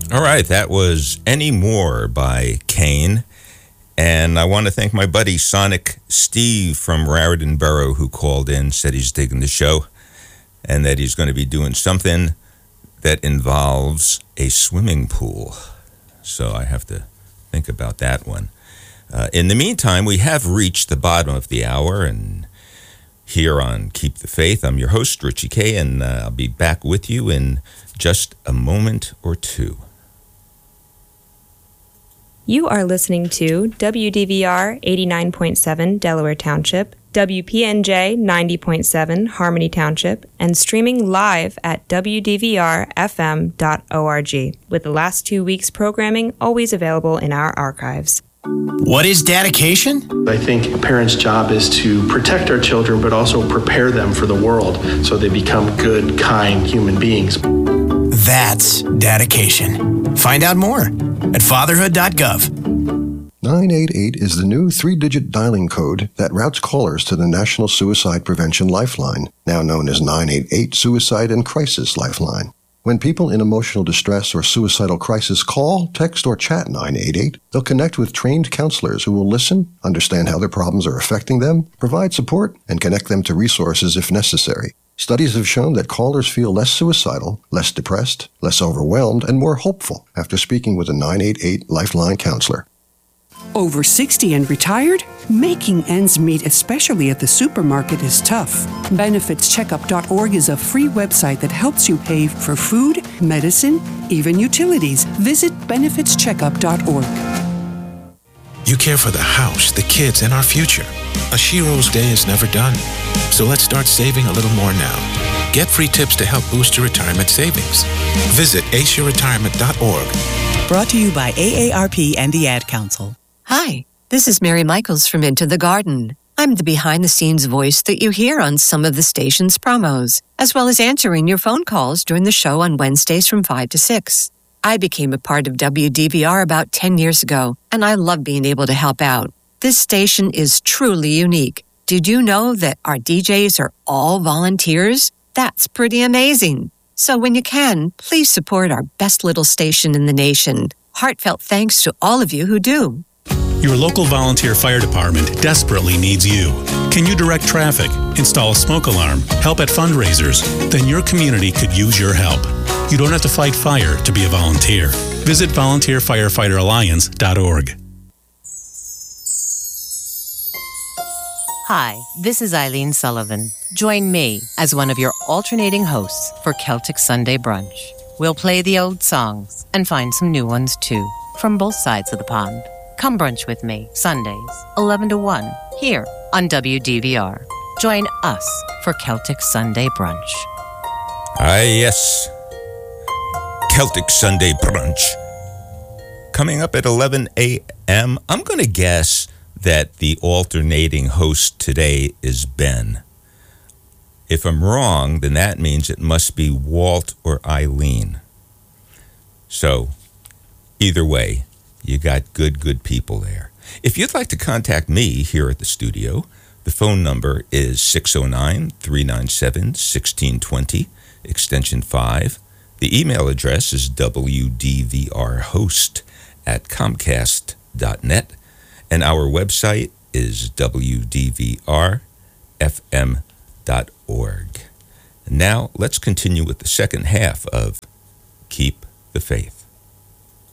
All right, that was Any More by Kane. And I want to thank my buddy Sonic Steve from Raritan Borough who called in, said he's digging the show, and that he's going to be doing something that involves a swimming pool. So I have to think about that one. In the meantime, we have reached the bottom of the hour, and here on Keep the Faith, I'm your host, Richie K., and I'll be back with you in just a moment or two. You are listening to WDVR 89.7 Delaware Township, WPNJ 90.7 Harmony Township, and streaming live at WDVRFM.org, with the last 2 weeks' programming always available in our archives. What is dedication? I think a parent's job is to protect our children, but also prepare them for the world so they become good, kind human beings. That's dedication. Find out more at fatherhood.gov. 988 is the new 3-digit dialing code that routes callers to the National Suicide Prevention Lifeline, now known as 988 Suicide and Crisis Lifeline. When people in emotional distress or suicidal crisis call, text, or chat 988, they'll connect with trained counselors who will listen, understand how their problems are affecting them, provide support, and connect them to resources if necessary. Studies have shown that callers feel less suicidal, less depressed, less overwhelmed, and more hopeful after speaking with a 988 Lifeline counselor. Over 60 and retired? Making ends meet, especially at the supermarket, is tough. BenefitsCheckup.org is a free website that helps you pay for food, medicine, even utilities. Visit BenefitsCheckup.org. You care for the house, the kids, and our future. A Shiro's day is never done. So let's start saving a little more now. Get free tips to help boost your retirement savings. Visit aceyourretirement.org. Brought to you by AARP and the Ad Council. Hi, this is Mary Michaels from Into the Garden. I'm the behind-the-scenes voice that you hear on some of the station's promos, as well as answering your phone calls during the show on Wednesdays from 5 to 6. I became a part of WDVR about 10 years ago, and I love being able to help out. This station is truly unique. Did you know that our DJs are all volunteers? That's pretty amazing. So when you can, please support our best little station in the nation. Heartfelt thanks to all of you who do. Your local volunteer fire department desperately needs you. Can you direct traffic, install a smoke alarm, help at fundraisers? Then your community could use your help. You don't have to fight fire to be a volunteer. Visit volunteerfirefighteralliance.org. Hi, this is Eileen Sullivan. Join me as one of your alternating hosts for Celtic Sunday Brunch. We'll play the old songs and find some new ones too, from both sides of the pond. Come brunch with me, Sundays, 11 to 1, here on WDVR. Join us for Celtic Sunday Brunch. Ah, yes. Celtic Sunday Brunch. Coming up at 11 a.m., I'm going to guess that the alternating host today is Ben. If I'm wrong, then that means it must be Walt or Eileen. So, either way, you got good people there. If you'd like to contact me here at the studio, the phone number is 609-397-1620, extension 5. The email address is wdvrhost@comcast.net, and our website is wdvrfm.org. Now, let's continue with the second half of Keep the Faith.